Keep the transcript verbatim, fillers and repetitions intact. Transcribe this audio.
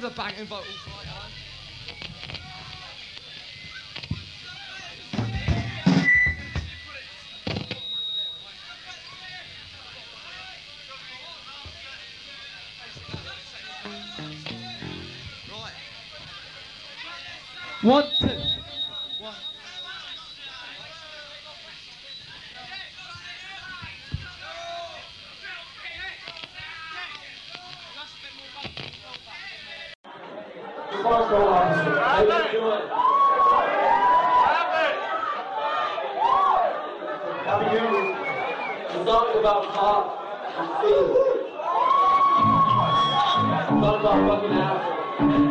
the banging vocals right, Alan. One, two. One. Patrol officer, how you doing? How are you? We're talking about pop and food. We're talking about fucking Apple.